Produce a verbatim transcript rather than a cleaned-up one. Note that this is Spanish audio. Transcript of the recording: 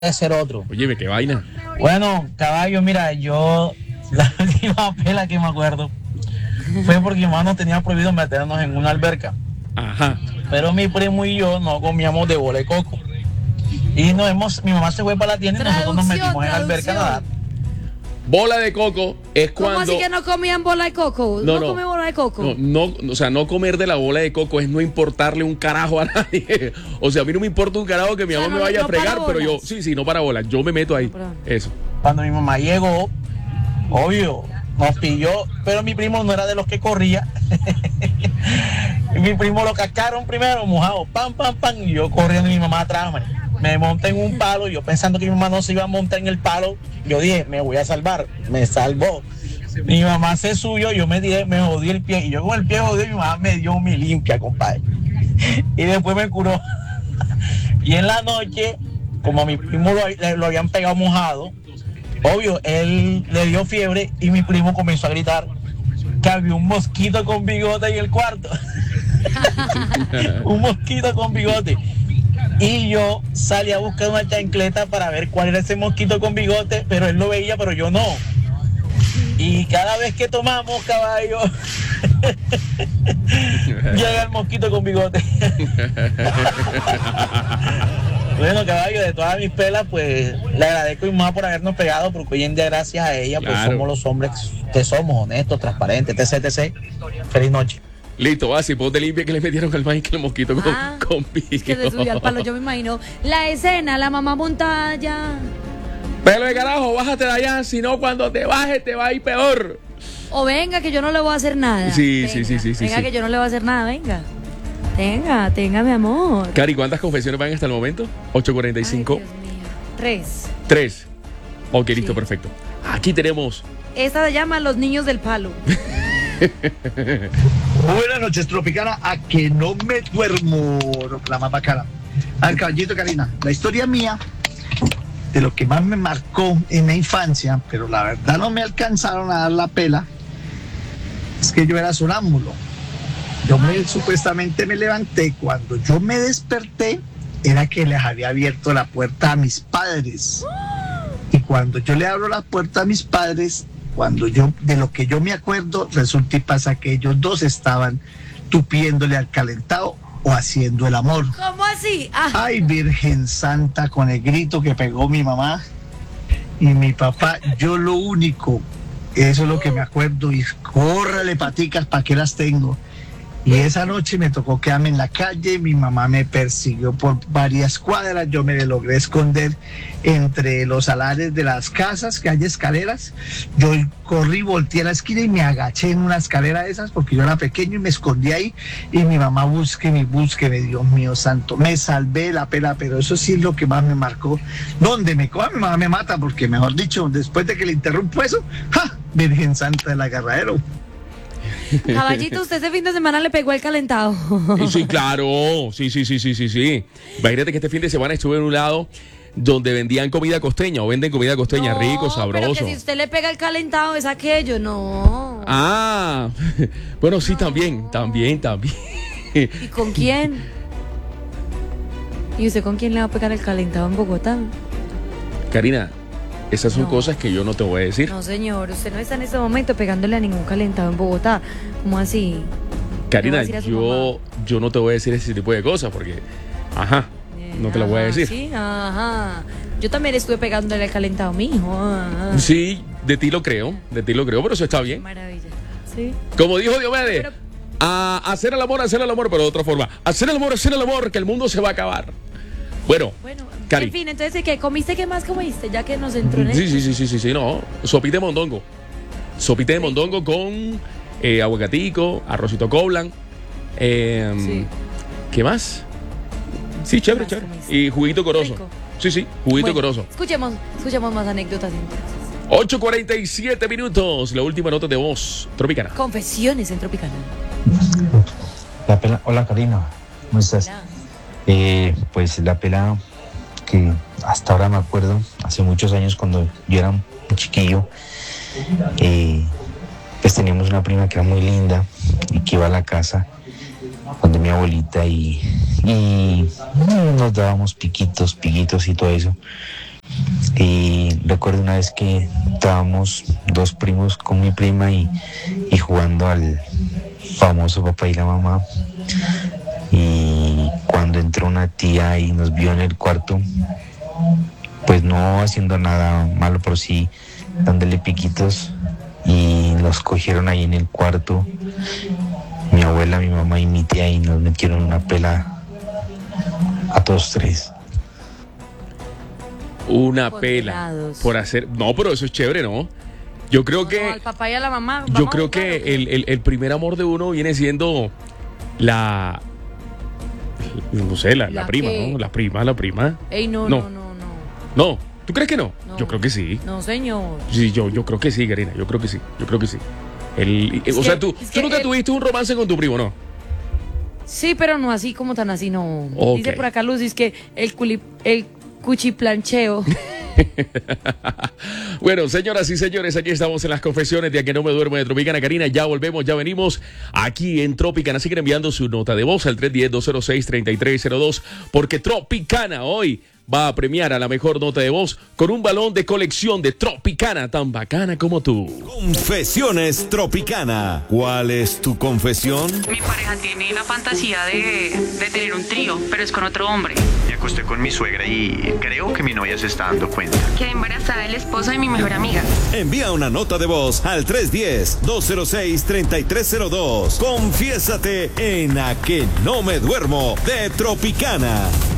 ser otro. Oye, qué vaina. Bueno, caballo, mira, yo la última pela que me acuerdo fue porque mi mamá nos tenía prohibido meternos en una alberca. Ajá. Pero mi primo y yo no comíamos de bola de coco. Y nos hemos, mi mamá se fue para la tienda y nosotros nos metimos en la alberca a nadar. Bola de coco es ¿Cómo cuando... así que no comían bola de coco? No, No, no. comen bola de coco. No, no, o sea, no comer de la bola de coco es no importarle un carajo a nadie. O sea, a mí no me importa un carajo que mi O sea, mamá no- me vaya no a fregar, para pero yo, bolas. sí, sí, no para bolas. Yo me meto ahí. No para- Eso. Cuando mi mamá llegó, obvio, nos pilló, pero mi primo no era de los que corría. Y mi primo lo cascaron primero, mojado, pam, pam, pam, y yo corriendo y mi mamá atrás, man. Me monté en un palo, yo pensando que mi mamá no se iba a montar en el palo, yo dije, me voy a salvar, me salvó. Mi mamá se subió, yo me dije, me jodí el pie, y yo con el pie jodido, mi mamá me dio mi limpia, compadre. Y después me curó. Y en la noche, como a mi primo lo, lo habían pegado mojado, obvio, él le dio fiebre y mi primo comenzó a gritar que había un mosquito con bigote en el cuarto. Un mosquito con bigote. Y yo salí a buscar una chancleta para ver cuál era ese mosquito con bigote, pero él lo veía, pero yo no. Y cada vez que tomamos, caballo, llega el mosquito con bigote. Bueno, caballo, de todas mis pelas, pues le agradezco a mi mamá por habernos pegado, porque hoy en día, gracias a ella, pues Claro. somos los hombres que somos, honestos, transparentes, etc, etcétera. Feliz noche. Listo, así, ponte limpia que le metieron al maíz que el mosquito con, Ah, con Es que se subió al palo, yo me imagino. La escena, la mamá montada allá. Pelo de carajo, bájate de allá, si no cuando te bajes te va a ir peor. O venga, que yo no le voy a hacer nada. Sí, Venga, sí, sí, sí, sí, Venga, sí. que yo no le voy a hacer nada, venga. Tenga, tenga, mi amor. Cari, ¿cuántas confesiones van hasta el momento? ocho cuarenta y cinco. Ay, Dios mío. Tres. Tres. Ok, listo, Sí. perfecto. Aquí tenemos. Esta se llama Los Niños del Palo. Buenas noches, Tropicana. A que no me duermo, la más bacana. Al caballito, Karina. La historia mía, de lo que más me marcó en la infancia, pero la verdad no me alcanzaron a dar la pela, es que yo era sonámbulo. Yo me, supuestamente me levanté. Cuando yo me desperté, era que les había abierto la puerta a mis padres. Y cuando yo le abro la puerta a mis padres, cuando yo, de lo que yo me acuerdo, resulta y pasa que ellos dos estaban tupiéndole al calentado o haciendo el amor. ¿Cómo así? Ah, Ay, Virgen Santa, con el grito que pegó mi mamá y mi papá, yo lo único, eso es lo que me acuerdo, y córrele paticas, ¿para qué las tengo? Y esa noche me tocó quedarme en la calle, mi mamá me persiguió por varias cuadras, yo me logré esconder entre los alares de las casas, que hay escaleras. Yo corrí, volteé a la esquina y me agaché en una escalera de esas porque yo era pequeño y me escondí ahí, y mi mamá búsqueme, búsqueme, Dios mío santo, me salvé la pela, pero eso sí es lo que más me marcó. Donde me coja mi mamá me mata, porque mejor dicho, después de que le interrumpo eso, ¡ja! Virgen Santa del agarradero. caballito, usted ese fin de semana le pegó el calentado. Y sí, claro. Sí, sí, sí, sí, sí, sí. Imagínate que este fin de semana estuve en un lado donde vendían comida costeña o venden comida costeña, No, rico, Pero sabroso. que si usted le pega el calentado es aquello, no. Ah, bueno, sí, también, también, también. ¿Y con quién? ¿Y usted con quién le va a pegar el calentado en Bogotá? Karina, esas son No. cosas que yo no te voy a decir. No, señor, usted no está en este momento pegándole a ningún calentado en Bogotá. ¿Cómo así? Karina, le va a decir a su yo, yo no te voy a decir ese tipo de cosas porque, ajá, no te lo voy a Ajá, decir. Sí, ajá. Yo también estuve pegándole al calentado a mi hijo. Ajá. Sí, de ti lo creo, de ti lo creo, pero eso está Qué bien. maravilla. Sí. Como dijo Diomedes, Pero- a hacer el amor, hacer el amor, pero de otra forma. Hacer el amor, hacer el amor, que el mundo se va a acabar. Bueno, Bueno, Cari. en fin, entonces, ¿qué comiste? ¿Qué más comiste? Ya que nos entró en el... Sí, sí, sí, sí, sí, sí, no. Sopita de mondongo. Sopita de mondongo con eh, aguacatico, arrocito coblan. Eh, Sí. ¿Qué más? Sí, chévere, más chévere. comiste? Y juguito corozo. Rico. Sí, sí, juguito Bueno, corozo. Escuchemos, escuchemos más anécdotas entonces. ocho cuarenta y siete minutos. La última nota de voz tropicana. Confesiones en Tropicana. La pela, hola Karina, ¿cómo estás? Hola. Eh, pues la pela que hasta ahora me acuerdo, hace muchos años cuando yo era un chiquillo, eh, pues teníamos una prima que era muy linda y que iba a la casa donde mi abuelita y, y nos dábamos piquitos, piquitos y todo eso. Y recuerdo una vez que estábamos dos primos con mi prima y, y jugando al famoso papá y la mamá. Y cuando entró una tía y nos vio en el cuarto, pues no haciendo nada malo, pero sí dándole piquitos, y nos cogieron ahí en el cuarto, mi abuela, mi mamá y mi tía, y nos metieron una pela a todos tres. Una pela Condenados. por hacer... No, pero eso es chévere, ¿no? Yo creo No, que... no, al papá y a la mamá. Yo vamos a creo buscar, que ¿o qué? el, el- el primer amor de uno viene siendo la... No sé, la, la ¿La prima, qué? ¿no? La prima, la prima. Ey, no, No. no, no, no. No, ¿tú crees que no? No. Yo creo que sí. No, señor. Sí, yo, yo creo que sí, Karina. Yo creo que sí. Yo creo que sí. El, Es o que- sea, tú, es tú que nunca el- tuviste un romance con tu primo, ¿no? Sí, pero no así como tan así, no. Ok. Dice por acá Luz, es que el, culi, el cuchiplancheo. Bueno, señoras y señores, aquí estamos en las confesiones de A Que No Me Duermo de Tropicana. Karina, ya volvemos, ya venimos aquí en Tropicana. Sigan enviando su nota de voz al tres uno cero, dos cero seis, tres tres cero dos, porque Tropicana hoy va a premiar a la mejor nota de voz con un balón de colección de Tropicana tan bacana como tú. Confesiones Tropicana. ¿Cuál es tu confesión? Mi pareja tiene la fantasía de, de tener un trío, pero es con otro hombre. Me acosté con mi suegra y creo que mi novia se está dando cuenta. Quedé embarazada de la esposa de mi mejor amiga. Envía una nota de voz al tres uno cero, dos cero seis, tres tres cero dos. Confiésate en A Que No Me Duermo de Tropicana.